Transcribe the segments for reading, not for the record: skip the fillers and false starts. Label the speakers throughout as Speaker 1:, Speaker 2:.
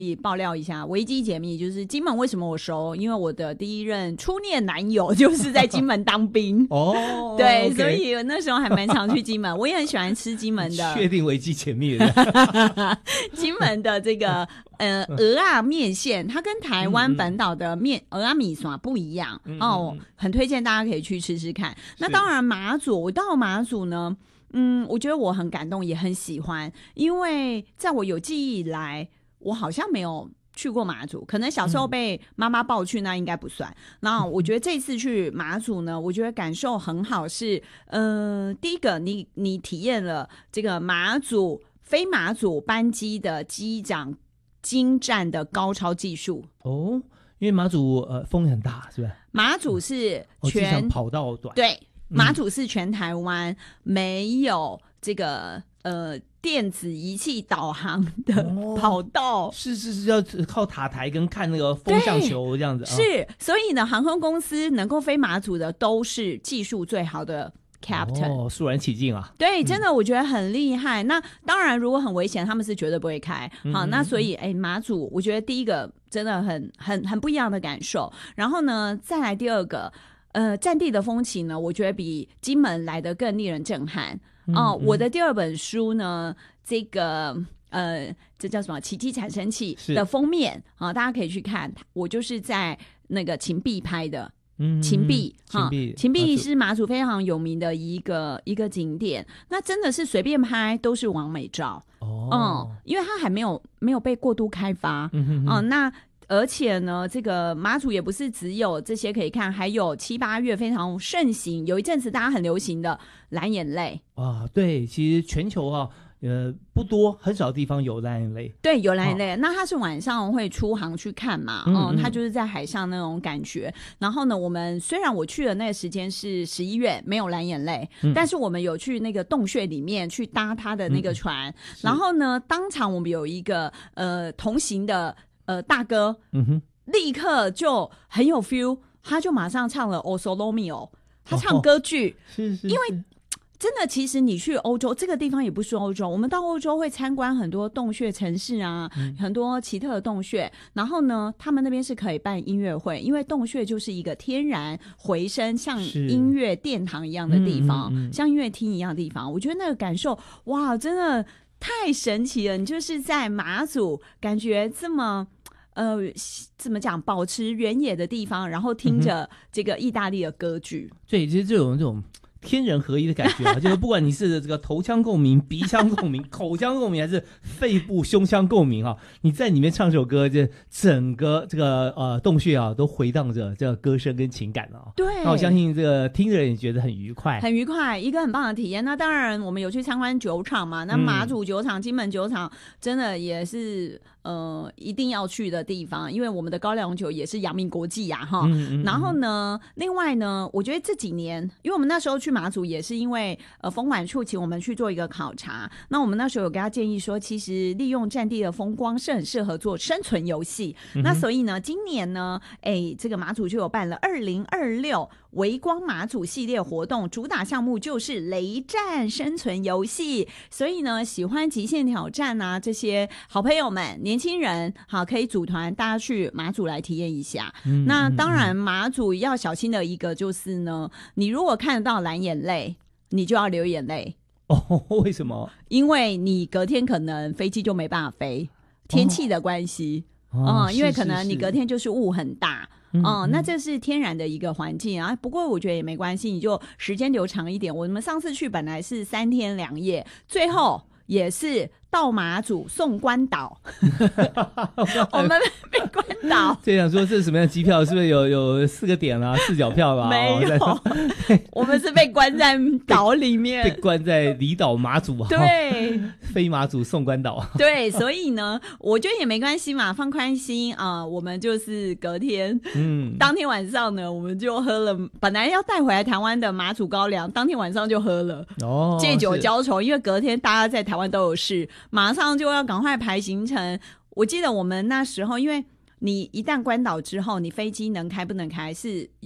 Speaker 1: 爆料一下危机解密，就是金门为什么我熟？因为我的第一任初恋男友就是在金门当兵哦，对，
Speaker 2: okay
Speaker 1: 所以那时候还蛮常去金门，我也很喜欢吃金门的。
Speaker 2: 确定危机解密了
Speaker 1: 金门的这个蚵仔面线，它跟台湾本岛的蚵仔米线不一样哦，很推荐大家可以去吃吃看。那当然马祖，我到马祖呢。我觉得我很感动，也很喜欢，因为在我有记忆以来，我好像没有去过马祖，可能小时候被妈妈抱去，那应该不算。那我觉得这次去马祖呢，我觉得感受很好是，第一个你体验了这个马祖飞马祖班机的机长精湛的高超技术
Speaker 2: 哦，因为马祖风很大，是吧？
Speaker 1: 马祖是
Speaker 2: 机场跑道短，
Speaker 1: 对。马祖是全台湾没有这个电子仪器导航的跑道，
Speaker 2: 是要靠塔台跟看那个风向球这样子。
Speaker 1: 是，所以呢，航空公司能够飞马祖的都是技术最好的 Captain，
Speaker 2: 肃然起敬啊！
Speaker 1: 对，真的我觉得很厉害。那当然，如果很危险，他们是绝对不会开。好，那所以马祖，我觉得第一个真的很不一样的感受。然后呢，再来第二个。战地的风情呢，我觉得比金门来得更令人震撼我的第二本书呢，这个这叫什么奇迹产生器的封面大家可以去看，我就是在那个芹壁拍的。芹壁是马祖非常有名的一个景点，那真的是随便拍都是完美照因为它还没有被过度开发那而且呢，这个马祖也不是只有这些可以看，还有7、8月非常盛行，有一阵子大家很流行的蓝眼泪
Speaker 2: 对，其实全球不多，很少地方有蓝眼泪。
Speaker 1: 对，有蓝眼泪那它是晚上会出航去看嘛它就是在海上那种感觉。然后呢，我们虽然我去的那个时间是11月，没有蓝眼泪但是我们有去那个洞穴里面去搭它的那个船然后呢，当场我们有一个同行的大哥立刻就很有 feel， 他就马上唱了 O Solo Mio， 他唱歌剧
Speaker 2: 是
Speaker 1: 因为真的其实你去欧洲这个地方也不是欧洲，我们到欧洲会参观很多洞穴城市啊很多奇特的洞穴，然后呢他们那边是可以办音乐会，因为洞穴就是一个天然回声像音乐殿堂一样的地方像音乐厅一样的地方，我觉得那个感受哇真的太神奇了，你就是在马祖感觉这么怎么讲保持原野的地方，然后听着这个意大利的歌剧
Speaker 2: 对，其实这种天人合一的感觉就是不管你是这个头腔共鸣、鼻腔共鸣、口腔共鸣，还是肺部、胸腔共鸣你在里面唱首歌，这整个这个洞穴都回荡着这个歌声跟情感
Speaker 1: 对，
Speaker 2: 那我相信这个听的人也觉得很愉快，
Speaker 1: 一个很棒的体验。那当然我们有去参观酒厂嘛，那马祖酒厂、金门酒厂真的也是一定要去的地方，因为我们的高粱酒也是扬名国际然后呢，另外呢，我觉得这几年，因为我们那时候去马祖也是因为风管处请我们去做一个考察，那我们那时候有给他建议说，其实利用战地的风光是很适合做生存游戏那所以呢，今年呢这个马祖就有办了2026微光马祖系列活动，主打项目就是雷战生存游戏，所以呢喜欢极限挑战啊这些好朋友们年轻人好可以组团大家去马祖来体验一下那当然马祖要小心的一个就是呢，你如果看得到蓝眼泪你就要流眼泪
Speaker 2: 为什么？
Speaker 1: 因为你隔天可能飞机就没办法飞，天气的关系因为可能你隔天就是雾很大那这是天然的一个环境不过我觉得也没关系，你就时间留长一点，我们上次去本来是3天2夜，最后也是到马祖送关岛我们被关岛
Speaker 2: 就想说这是什么样的机票，是不是有4个点4角票吧？
Speaker 1: 没有我们是被关在岛里面
Speaker 2: 被关在离岛马祖
Speaker 1: 对
Speaker 2: 飞马祖送关岛
Speaker 1: 对，所以呢我觉得也没关系嘛，放宽心我们就是隔天当天晚上呢我们就喝了本来要带回来台湾的马祖高粱，当天晚上就喝了借酒浇愁，因为隔天大家在台湾都有事，马上就要赶快排行程。我记得我们那时候因为你一旦关岛之后你飞机能开不能开是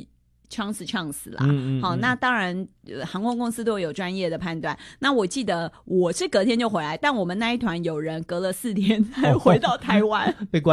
Speaker 1: chance 啦。好，那当然航空公司都有专业的判断。那我记得我是隔天就回来，但我们那一团有人隔了4天才回到台湾，
Speaker 2: 被关